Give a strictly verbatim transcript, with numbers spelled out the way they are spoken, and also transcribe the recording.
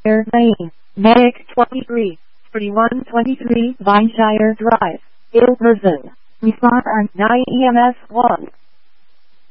Vineshire Lane, Medic twenty-three, thirty-one twenty-three Vineshire Drive, Ilverston. Respond on nine E M S one.